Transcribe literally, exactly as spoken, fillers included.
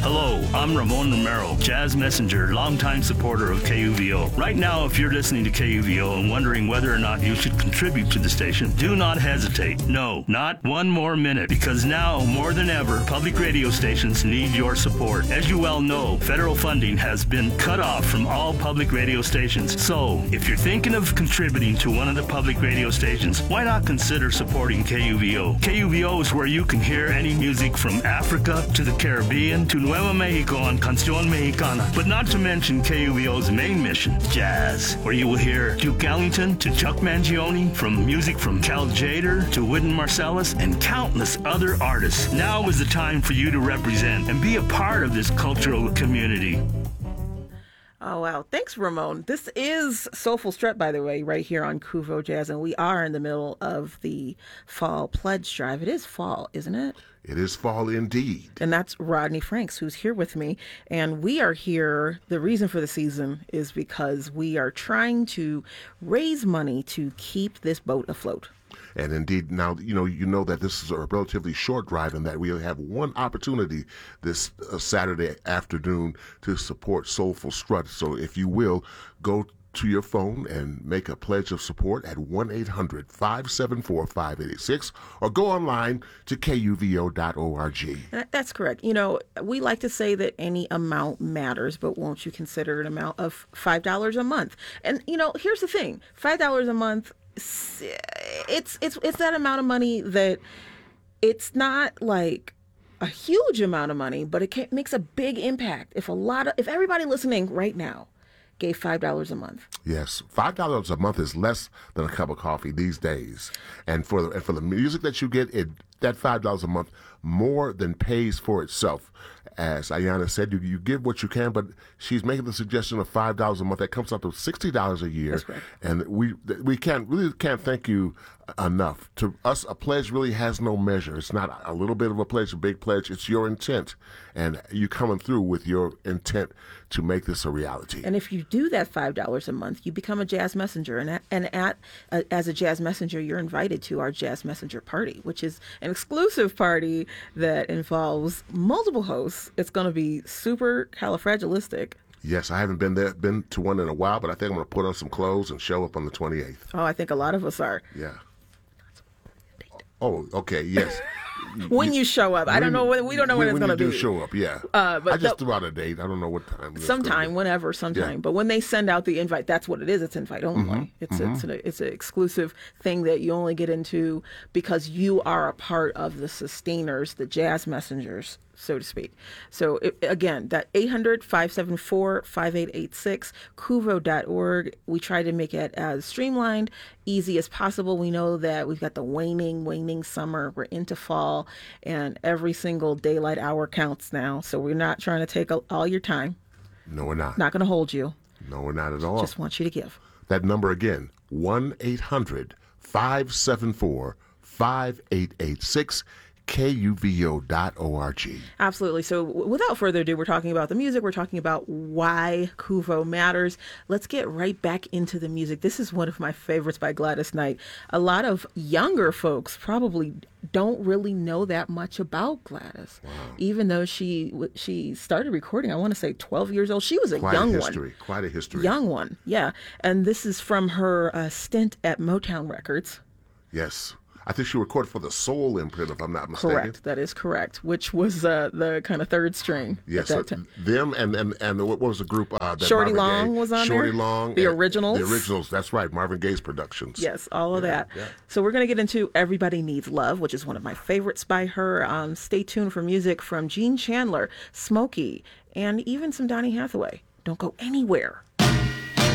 Hello, I'm Ramon Romero, Jazz Messenger, longtime supporter of K U V O. Right now, if you're listening to K U V O and wondering whether or not you should contribute to the station, do not hesitate. No, not one more minute, because now, more than ever, public radio stations need your support. As you well know, federal funding has been cut off from all public radio stations. So, if you're thinking of contributing to one of the public radio stations, why not consider supporting K U V O? K U V O is where you can hear any music from Africa to the Caribbean to Nuevo Mexico and Canción Mexicana, but not to mention K U V O's main mission, jazz, where you will hear Duke Ellington to Chuck Mangione, from music from Cal Tjader to Wynton Marsalis, and countless other artists. Now is the time for you to represent and be a part of this cultural community. Oh, wow. Thanks, Ramon. This is Soulful Strut, by the way, right here on K U V O Jazz, and we are in the middle of the Fall Pledge Drive. It is fall, isn't it? It is fall indeed. And that's Rodney Franks, who's here with me. And we are here, the reason for the season is because we are trying to raise money to keep this boat afloat. And indeed, now, you know, you know that this is a relatively short drive and that we have one opportunity this uh, Saturday afternoon to support Soulful Strut. So if you will, go to your phone and make a pledge of support at one eight hundred five seven four five eight eight six or go online to K U V O dot org. That's correct. You know, we like to say that any amount matters, but won't you consider an amount of five dollars a month? And, you know, here's the thing. five dollars a month, it's it's it's that amount of money that it's not like a huge amount of money, but it can, makes a big impact. If a lot of if everybody listening right now gave five dollars a month. Yes, five dollars a month is less than a cup of coffee these days. And for the, and for the music that you get, it that five dollars a month more than pays for itself. As Ayanna said, you, you give what you can, but she's making the suggestion of five dollars a month. That comes up to sixty dollars a year. That's correct. And we we can't really can't thank you enough. To us, a pledge really has no measure. It's not a little bit of a pledge, a big pledge. It's your intent, and you coming through with your intent to make this a reality. And if you do that five dollars a month, you become a Jazz Messenger. And at, and at uh, as a Jazz Messenger, you're invited to our Jazz Messenger party, which is an exclusive party that involves multiple hosts. It's going to be super califragilistic. Yes, I haven't been there, been to one in a while, but I think I'm going to put on some clothes and show up on the twenty-eighth. Oh, I think a lot of us are. Yeah. Oh, okay, yes. When you show up. I don't know when, we don't know when, when it's going to be. When you do show up, yeah. Uh, but I just the, threw out a date. I don't know what time. Sometime, whenever, sometime. Yeah. But when they send out the invite, that's what it is. It's invite only. Mm-hmm. It's mm-hmm. it's an it's an exclusive thing that you only get into because you are a part of the sustainers, the Jazz Messengers, so to speak. So it, again, that eight hundred five seven four five eight eight six, K U V O dot org. We try to make it as streamlined, easy as possible. We know that we've got the waning, waning summer. We're into fall, and every single daylight hour counts now. So we're not trying to take all your time. No, we're not. Not going to hold you. No, we're not at all. Just want you to give. That number again, one eight hundred five seven four five eight eight six. K U V O dot org. Absolutely. So w- without further ado, we're talking about the music. We're talking about why K U V O matters. Let's get right back into the music. This is one of my favorites by Gladys Knight. A lot of younger folks probably don't really know that much about Gladys. Wow. Even though she she started recording, I want to say twelve years old. She was a Quite young a history. one. Quite a history. Young one, yeah. And this is from her uh, stint at Motown Records. Yes. I think she recorded for the Soul imprint, if I'm not mistaken. Correct. That is correct. Which was uh, the kind of third string. Yes, at that so time. them and, and and what was the group? Uh, that Shorty Marvin Long Gaye, was on Shorty there. Long, The originals. The originals. That's right. Marvin Gaye's productions. Yes, all of yeah, that. Yeah. So we're going to get into Everybody Needs Love, which is one of my favorites by her. Um, stay tuned for music from Gene Chandler, Smokey, and even some Donny Hathaway. Don't go anywhere.